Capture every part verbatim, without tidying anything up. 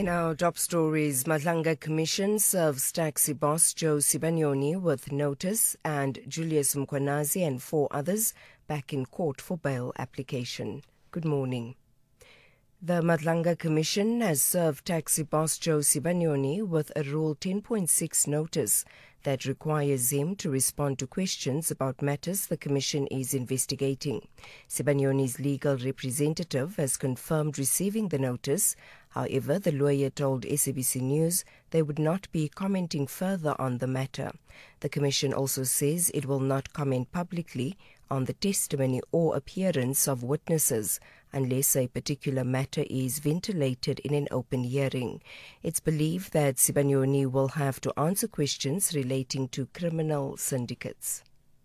In our top stories, Madlanga Commission serves taxi boss Joe Sibanyoni with notice and Julius Mkhwanazi and four others back in court for bail application. Good morning. The Madlanga Commission has served taxi boss Joe Sibanyoni with a Rule ten point six notice that requires him to respond to questions about matters the Commission is investigating. Sibanyoni's legal representative has confirmed receiving the notice. However, the lawyer told S A B C News they would not be commenting further on the matter. The Commission also says it will not comment publicly on the testimony or appearance of witnesses unless a particular matter is ventilated in an open hearing. It's believed that Sibanyoni will have to answer questions relating to criminal syndicates.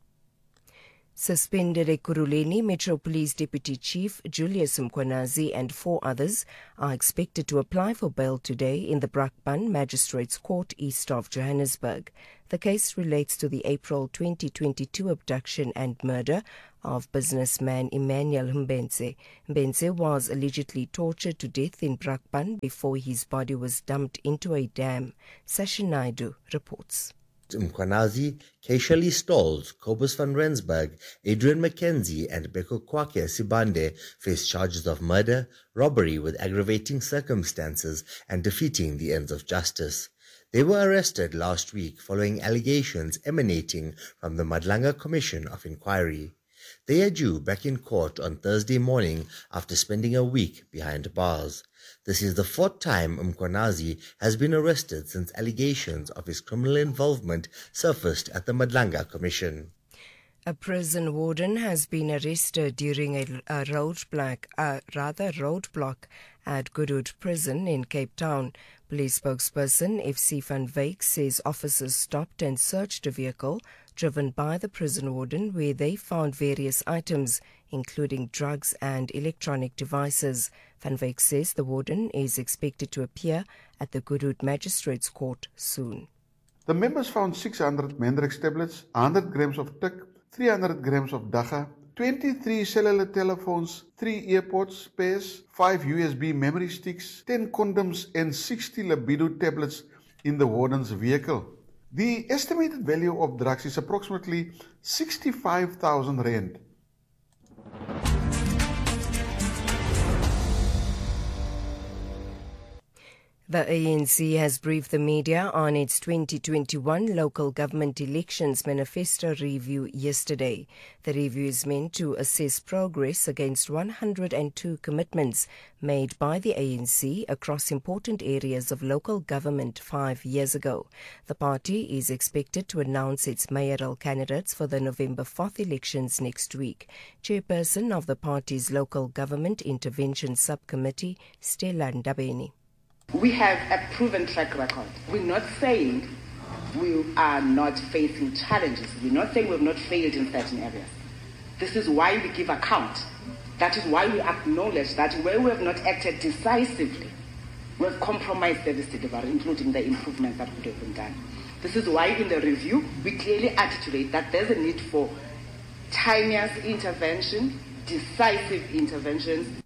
Suspended Ekurhuleni Metro Police Deputy Chief Julius Mkhwanazi and four others are expected to apply for bail today in the Brakpan Magistrates Court east of Johannesburg. The case relates to the April twenty twenty-two abduction and murder of businessman Emmanuel Mbenze. Mbenze was allegedly tortured to death in Brakpan before his body was dumped into a dam. Sasha Naidu reports. Mkhwanazi, Keishali Stolz, Cobus van Rensburg, Adrian McKenzie and Beko Kwake Sibande face charges of murder, robbery with aggravating circumstances and defeating the ends of justice. They were arrested last week following allegations emanating from the Madlanga Commission of Inquiry. They are due back in court on Thursday morning after spending a week behind bars. This is the fourth time Mkhwanazi has been arrested since allegations of his criminal involvement surfaced at the Madlanga Commission. A prison warden has been arrested during a, a roadblock, uh, rather roadblock at Goodwood Prison in Cape Town. Police spokesperson F C van Wyk says officers stopped and searched a vehicle driven by the prison warden where they found various items, including drugs and electronic devices. Van Wyk says the warden is expected to appear at the Goodwood Magistrates Court soon. The members found six hundred Mendrix tablets, one hundred grams of Tik, three hundred grams of Dagga, twenty-three cellular telephones, three earpods pairs, five U S B memory sticks, ten condoms and sixty libido tablets in the warden's vehicle. The estimated value of drugs is approximately sixty-five thousand rand. The A N C has briefed the media on its twenty twenty-one local government elections manifesto review yesterday. The review is meant to assess progress against one hundred two commitments made by the A N C across important areas of local government five years ago. The party is expected to announce its mayoral candidates for the November fourth elections next week. Chairperson of the party's Local Government Intervention Subcommittee, Stella Ndabeni. We have a proven track record. We're not saying we are not facing challenges. We're not saying we've not failed in certain areas. This is why we give account. That is why we acknowledge that where we have not acted decisively, we have compromised service delivery, including the improvements that would have been done. This is why in the review, we clearly articulate that there's a need for timeliest intervention, decisive interventions.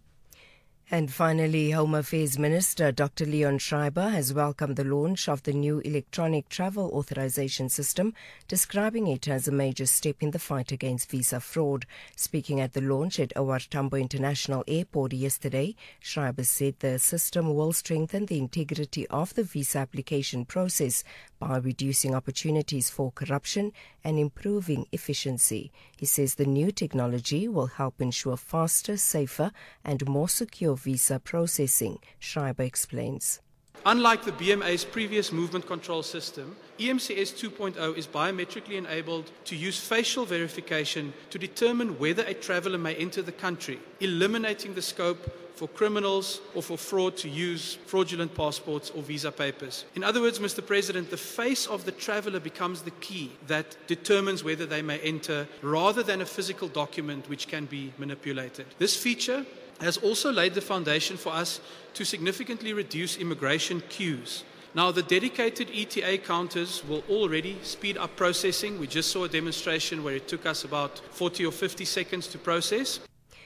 And finally, Home Affairs Minister Doctor Leon Schreiber has welcomed the launch of the new electronic travel authorization system, describing it as a major step in the fight against visa fraud. Speaking at the launch at O R Tambo International Airport yesterday, Schreiber said the system will strengthen the integrity of the visa application process by reducing opportunities for corruption and improving efficiency. He says the new technology will help ensure faster, safer and more secure visa processing. Schreiber explains. Unlike the B M A's previous movement control system, E M C S two point oh is biometrically enabled to use facial verification to determine whether a traveller may enter the country, eliminating the scope for criminals or for fraud to use fraudulent passports or visa papers. In other words, Mister President, the face of the traveller becomes the key that determines whether they may enter, rather than a physical document which can be manipulated. This feature has also laid the foundation for us to significantly reduce immigration queues. Now, the dedicated E T A counters will already speed up processing. We just saw a demonstration where it took us about forty or fifty seconds to process.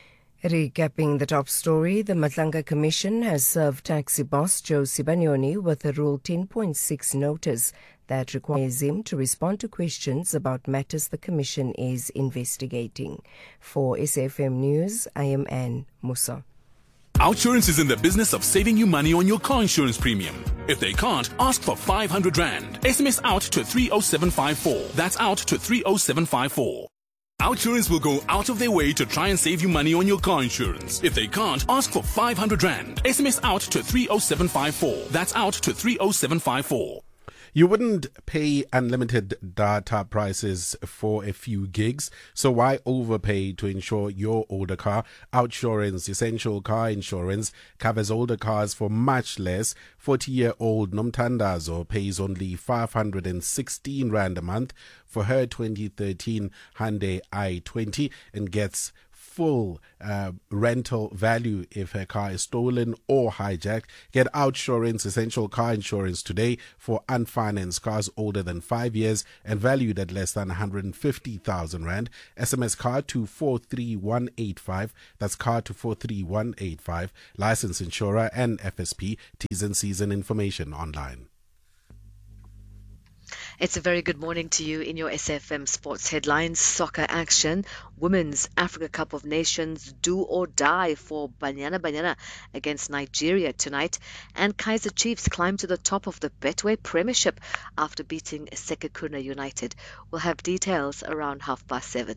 Recapping the top story, the Matlanga Commission has served taxi boss Joe Sibanyoni with a Rule ten point six notice that requires him to respond to questions about matters the Commission is investigating. For S A F M News, I am Anne Musa. OUTsurance is in the business of saving you money on your car insurance premium. If they can't, ask for five hundred rand. S M S out to three oh seven five four. That's out to three oh seven five four. OUTsurance will go out of their way to try and save you money on your car insurance. If they can't, ask for five hundred rand. S M S out to three oh seven five four. That's out to three oh seven five four. You wouldn't pay unlimited data prices for a few gigs, so why overpay to insure your older car? OUTsurance Essential Car Insurance covers older cars for much less. forty-year-old Nomtandazo pays only five hundred sixteen rand a month for her twenty thirteen Hyundai i twenty and gets full uh, rental value if her car is stolen or hijacked. Get OUTsurance Essential Car Insurance today for unfinanced cars older than five years and valued at less than one hundred fifty thousand rand. S M S car to four three one eight five. That's car to four three one eight five. Licensed insurer and F S P. T's and C's and information online. It's a very good morning to you in your S F M Sports headlines. Soccer action. Women's Africa Cup of Nations do or die for Banyana Banyana against Nigeria tonight. And Kaizer Chiefs climb to the top of the Betway Premiership after beating Sekekuna United. We'll have details around half past seven.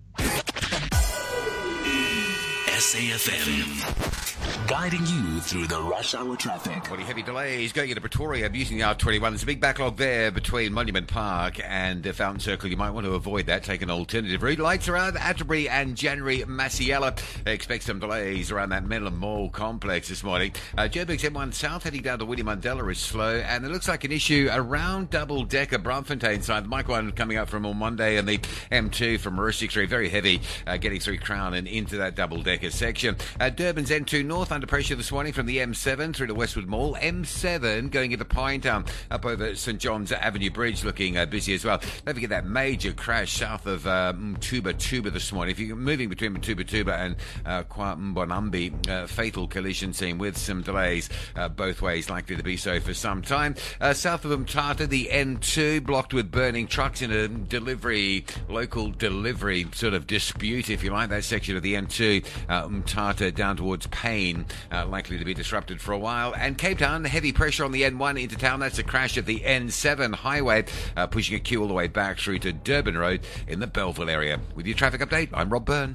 S A F M, guiding you through the rush hour traffic. Well, heavy delays going into Pretoria using the R twenty-one. There's a big backlog there between Monument Park and uh, Fountain Circle. You might want to avoid that. Take an alternative route. Lights around Atterbury and January Masiela. Expect some delays around that Menlyn Mall complex this morning. Uh, Joburg's M one South heading down to William Mandela is slow, and it looks like an issue around Double Decker Braamfontein side. The Mike one coming up from on Monday, and the M two from Maristic Street very heavy, uh, getting through Crown and into that Double Decker section. Uh, Durban's N two North under pressure this morning from the M seven through to Westwood Mall. M seven going into Pinetown up over St John's Avenue Bridge, looking uh, busy as well. Don't forget that major crash south of uh, Mtuba Tuba this morning. If you're moving between Mtuba Tuba and uh, Kwambonambi, uh, fatal collision scene with some delays uh, both ways, likely to be so for some time. Uh, south of Mtata, the N two blocked with burning trucks in a delivery, local delivery sort of dispute, if you like. That section of the N two, uh, Mtata down towards Payne, uh, likely to be disrupted for a while. And Cape Town, heavy pressure on the N one into town. That's a crash at the N seven highway, uh, pushing a queue all the way back through to Durban Road in the Belleville area. With your traffic update, I'm Rob Byrne.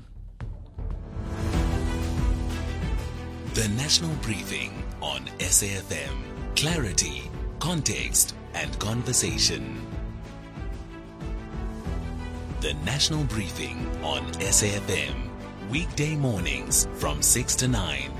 The National Briefing on S A F M. Clarity, context, and conversation. The National Briefing on S A F M. Weekday mornings from six to nine.